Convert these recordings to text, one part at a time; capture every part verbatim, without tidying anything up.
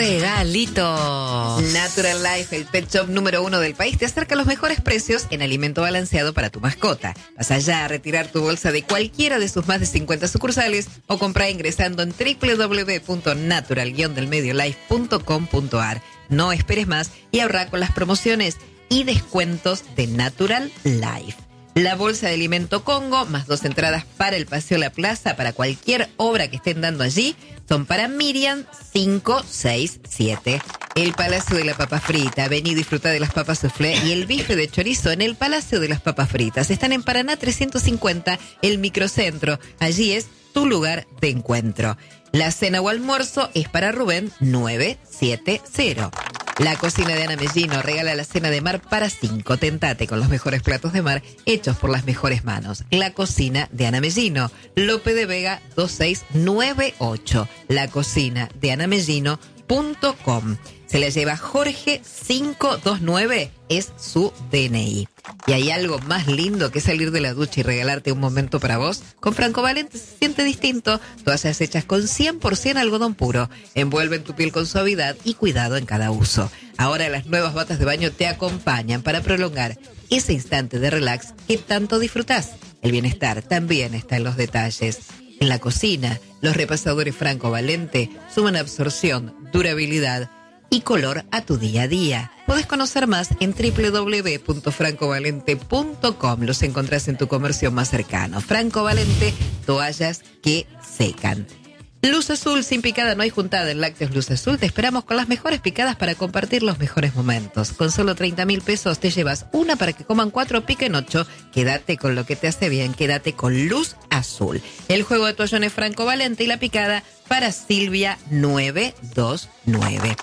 regalito. Natural Life, el pet shop número uno del país, te acerca los mejores precios en alimento balanceado para tu mascota. Vas allá a retirar tu bolsa de cualquiera de sus más de cincuenta sucursales o compra ingresando en doble u doble u doble u punto natural guion del medio life punto com punto a r. No esperes más y ahorra con las promociones y descuentos de Natural Life. La bolsa de alimento Congo, más dos entradas para el Paseo La Plaza, para cualquier obra que estén dando allí, son para Miriam cinco seis siete. El Palacio de la Papa Frita, vení y disfruta de las papas soufflé y el bife de chorizo en el Palacio de las Papas Fritas. Están en Paraná trescientos cincuenta, el microcentro. Allí es tu lugar de encuentro. La cena o almuerzo es para Rubén nueve siete cero. La cocina de Ana Mellino regala la cena de mar para cinco. Tentate con los mejores platos de mar hechos por las mejores manos. La cocina de Ana Mellino, Lope de Vega dos seis nueve ocho. La cocina de ana mellino punto com. Se la lleva Jorge cinco dos nueve, es su D N I. ¿Y hay algo más lindo que salir de la ducha y regalarte un momento para vos? Con Franco Valente se siente distinto. Toallas hechas con cien por ciento algodón puro. Envuelven tu piel con suavidad y cuidado en cada uso. Ahora las nuevas batas de baño te acompañan para prolongar ese instante de relax que tanto disfrutás. El bienestar también está en los detalles. En la cocina, los repasadores Franco Valente suman absorción, durabilidad y color a tu día a día. Podés conocer más en doble u doble u doble u punto franco valente punto com. Los encontrás en tu comercio más cercano. Franco Valente, toallas que secan. Luz Azul, sin picada no hay juntada. En Lácteos Luz Azul te esperamos con las mejores picadas para compartir los mejores momentos. Con solo treinta mil pesos te llevas una para que coman cuatro, piquen ocho. Quédate con lo que te hace bien, quédate con Luz Azul. El juego de toallones Franco Valente y la picada para Silvia nueve dos nueve.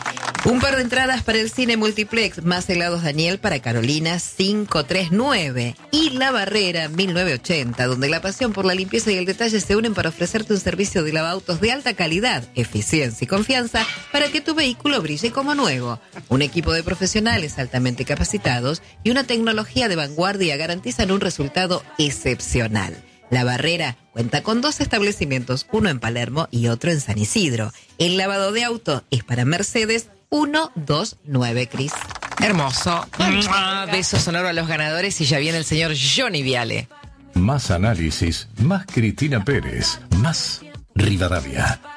Un par de entradas para el cine multiplex Más helados Daniel para Carolina cinco tres nueve. Y La Barrera mil novecientos ochenta, donde la pasión por la limpieza y el detalle se unen para ofrecerte un servicio de lavautos de alta calidad, eficiencia y confianza para que tu vehículo brille como nuevo. Un equipo de profesionales altamente capacitados y una tecnología de vanguardia garantizan un resultado excepcional. La Barrera cuenta con dos establecimientos, uno en Palermo y otro en San Isidro. El lavado de auto es para Mercedes uno dos nueve, Cris. Hermoso. ¡Mua! Beso sonoro a los ganadores y ya viene el señor Johnny Viale. Más análisis, más Cristina Pérez, más Rivadavia.